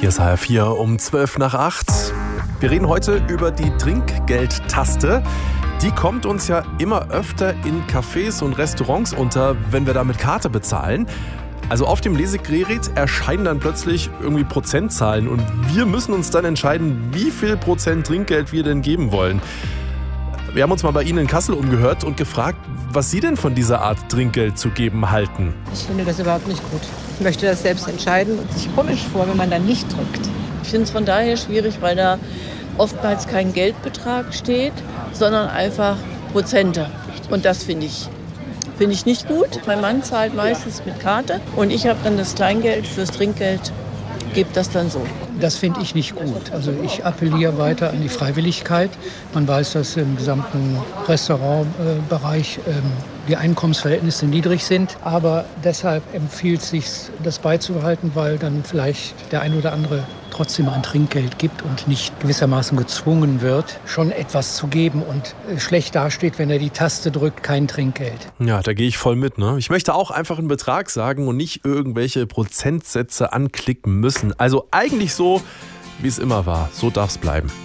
Hier ist HR4 um 7:55. Wir reden heute über die Trinkgeldtaste. Die kommt uns ja immer öfter in Cafés und Restaurants unter, wenn wir da mit Karte bezahlen. Also auf dem Lesegerät erscheinen dann plötzlich irgendwie Prozentzahlen und wir müssen uns dann entscheiden, wie viel Prozent Trinkgeld wir denn geben wollen. Wir haben uns mal bei Ihnen in Kassel umgehört und gefragt, was Sie denn von dieser Art Trinkgeld zu geben halten. Ich finde das überhaupt nicht gut. Ich möchte das selbst entscheiden und sich komisch vor, wenn man dann nicht drückt. Ich finde es von daher schwierig, weil da oftmals kein Geldbetrag steht, sondern einfach Prozente. Und das finde ich nicht gut. Mein Mann zahlt meistens mit Karte und ich habe dann das Kleingeld fürs Trinkgeld, gebe das dann so. Das finde ich nicht gut. Also ich appelliere weiter an die Freiwilligkeit. Man weiß, dass im gesamten Restaurantbereich die Einkommensverhältnisse niedrig sind. Aber deshalb empfiehlt es sich, das beizubehalten, weil dann vielleicht der ein oder andere trotzdem ein Trinkgeld gibt und nicht gewissermaßen gezwungen wird, schon etwas zu geben und schlecht dasteht, wenn er die Taste drückt, kein Trinkgeld. Ja, da gehe ich voll mit, ne? Ich möchte auch einfach einen Betrag sagen und nicht irgendwelche Prozentsätze anklicken müssen. Also eigentlich so, wie es immer war. So darf es bleiben.